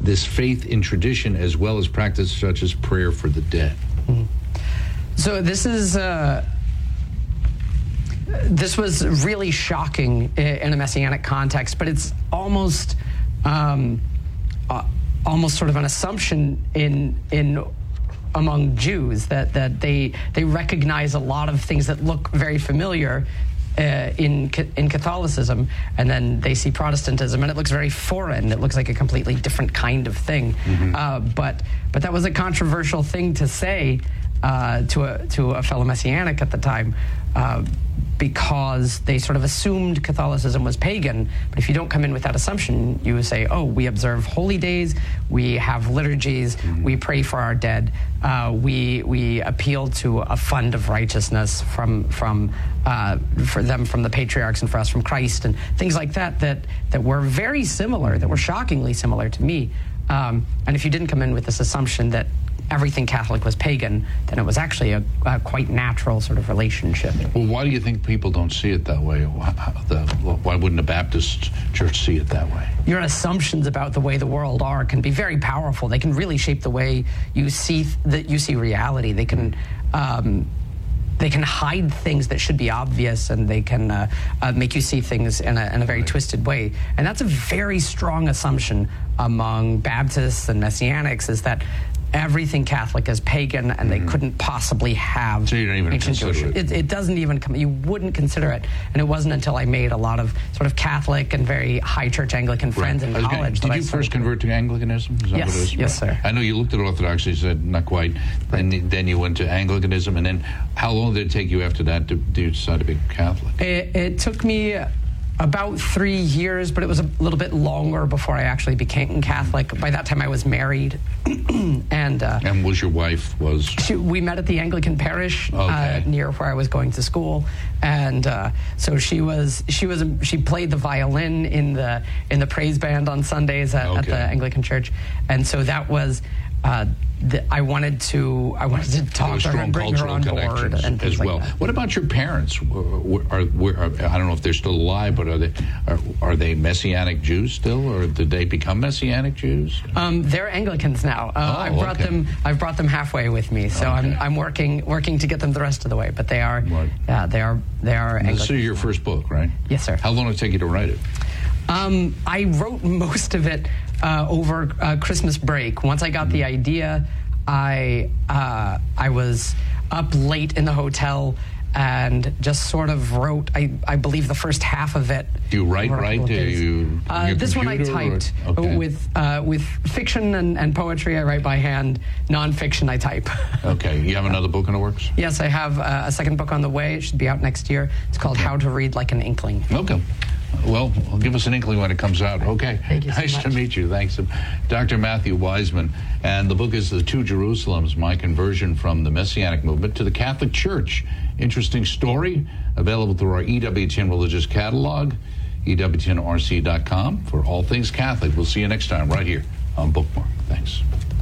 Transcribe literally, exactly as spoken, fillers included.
this faith in tradition as well as practice such as prayer for the dead. Mm-hmm. So this is uh, this was really shocking in a Messianic context, but it's almost um, uh, almost sort of an assumption in in among Jews that that they they recognize a lot of things that look very familiar Uh, in in Catholicism, and then they see Protestantism, and it looks very foreign. It looks like a completely different kind of thing. Mm-hmm. uh, but but that was a controversial thing to say uh, to a to a fellow Messianic at the time, uh, because they sort of assumed Catholicism was pagan. But if you don't come in with that assumption, you say, "Oh, we observe holy days, we have liturgies, mm-hmm. we pray for our dead, uh, we we appeal to a fund of righteousness from from uh, for them from the patriarchs and for us from Christ," and things like that that that were very similar, that were shockingly similar to me. Um, and if you didn't come in with this assumption that everything Catholic was pagan, then it was actually a, a quite natural sort of relationship. Well, why do you think people don't see it that way? Why, the, why wouldn't a Baptist church see it that way? Your assumptions about the way the world are can be very powerful. They can really shape the way you see that you see reality. They can um, they can hide things that should be obvious, and they can uh, uh, make you see things in a, in a very twisted way. And that's a very strong assumption among Baptists and Messianics, is that everything Catholic is pagan, and mm-hmm. they couldn't possibly have so you don't even ancient consider Jewish. it. It, it doesn't even come. You wouldn't consider it, and it wasn't until I made a lot of sort of Catholic and very high church Anglican friends right. in college. Gonna, did that you I first convert to Anglicanism? Is that yes, what it is? yes, sir. I know you looked at Orthodoxy, you said not quite, right. and then you went to Anglicanism, and then how long did it take you after that to, to decide to be Catholic? It, it took me about three years, but it was a little bit longer before I actually became Catholic. By that time, I was married, and uh, and was your wife was? She, we met at the Anglican parish okay. uh, near where I was going to school, and uh, so she was she was she played the violin in the in the praise band on Sundays at, okay. at the Anglican church, and so that was. Uh, the, I wanted to. I wanted to talk to her and bring her on board and as well. Like that. What about your parents? Are, are, are, I don't know if they're still alive, but are they are, are they Messianic Jews still, or did they become Messianic Jews? Um, they're Anglicans now. Uh, oh, I've brought okay. them. I've brought them halfway with me, so okay. I'm I'm working working to get them the rest of the way. But they are. Right. Yeah, they are. They are. Anglicans. This is your first book, right? Yes, sir. How long did it take you to write it? Um, I wrote most of it uh, over uh, Christmas break. Once I got mm-hmm. the idea, I uh, I was up late in the hotel and just sort of wrote, I, I believe, the first half of it. Do you write, right? Do you, uh, this one I typed. Or, okay. With uh, with fiction and, and poetry, I write by hand. Nonfiction, I type. Okay. You have another book in the works? Yes, I have uh, a second book on the way. It should be out next year. It's called okay. How to Read Like an Inkling. Okay. Well, give us an inkling when it comes out. Okay. Thank you so nice much. to meet you. Thanks. Doctor Matthew Wiseman. And the book is The Two Jerusalems, My Conversion from the Messianic Movement to the Catholic Church. Interesting story. Available through our E W T N Religious Catalog, E W T N R C dot com, for all things Catholic. We'll see you next time right here on Bookmark. Thanks.